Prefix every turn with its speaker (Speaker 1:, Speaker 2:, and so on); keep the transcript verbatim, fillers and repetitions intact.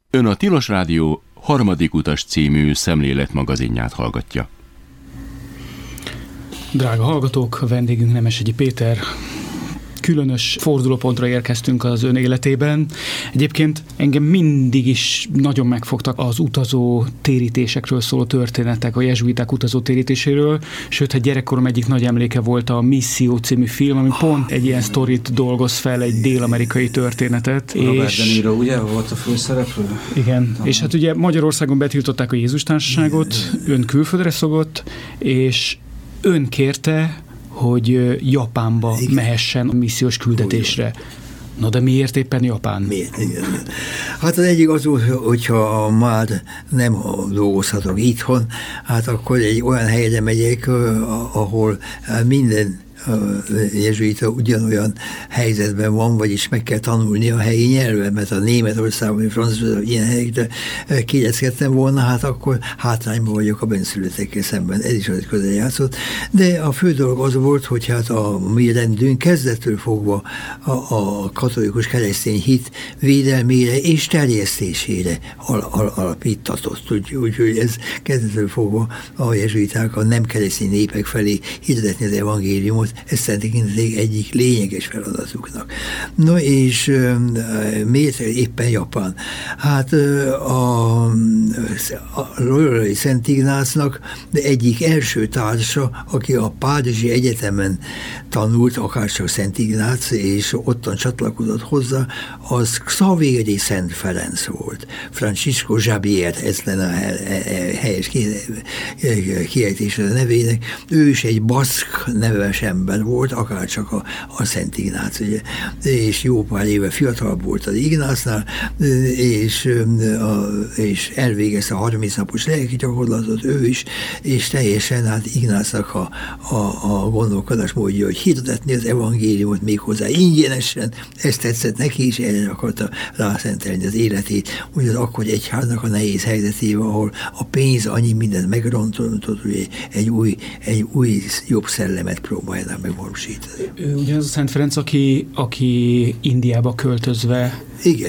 Speaker 1: Ön a Tilos Rádió Harmadik utas című szemléletmagazinját hallgatja.
Speaker 2: Drága hallgatók, a vendégünk Nemesegyi Péter. Különös fordulópontra érkeztünk az ön életében. Egyébként engem mindig is nagyon megfogtak az utazó térítésekről szóló történetek, a jezsuiták utazó térítéséről, sőt, hát gyerekkorom egyik nagy emléke volt a Misszió című film, ami pont egy ilyen sztorit dolgoz fel, egy dél-amerikai történetet.
Speaker 3: Robert De Niro, ugye, volt a főszereplő?
Speaker 2: Igen, Talán. És hát ugye Magyarországon betiltották a Jézus Társaságot, ön külföldre szokott, és ön kérte, hogy Japánba igen. mehessen a missziós küldetésre. Na de miért éppen Japán?
Speaker 4: Miért? Igen. Hát az egyik az volt, hogyha már nem dolgozhatok itthon, hát akkor egy olyan helyre megyek, ahol minden a jezsuita ugyanolyan helyzetben van, vagyis meg kell tanulni a helyi nyelvet, mert a Németországban, a Franciaországban ilyen helyekre kiegyezkedtem volna, hát akkor hátrányban vagyok a benszülöttekkel szemben. Ez is az közel játszott. De a fő dolog az volt, hogy hát a mi rendünk kezdettől fogva a, a katolikus keresztény hit védelmére és terjesztésére al, al, alapítatott. Úgyhogy úgy, ez kezdettől fogva a jezsuiták a nem keresztény népek felé hirdetni az evangéliumot, ez szerintem egyik lényeges feladatuknak. No és uh, miért éppen Japán? Hát uh, a, a Loyolai Szent Ignácnak egyik első társa, aki a Párizsi Egyetemen tanult, akárcsak Szent Ignác, és ottan csatlakozott hozzá, az Xavéri Szent Ferenc volt. Francisco Xavier, ez lenne a helyes kiejtése a nevének. Ő is egy baszk neves ember volt, akárcsak a, a Szent Ignác, ugye. És jó pár éve fiatalabb volt az Ignácnál, és, a, és elvégezte a harminc napos lelki gyakorlatot ő is, és teljesen hát Ignácnak a, a, a gondolkodás módja, hogy hirdetni az evangéliumot méghozzá ingyenesen, ezt tetszett neki is, erre akarta rászentelni az életét, úgy az akkor egyháznak a nehéz helyzetével, ahol a pénz annyi mindent megrontott, hogy egy új, egy új jobb szellemet próbálnak megvalósítani.
Speaker 2: Ugye az a Szent Ferenc, aki, aki Indiába költözve
Speaker 4: igen.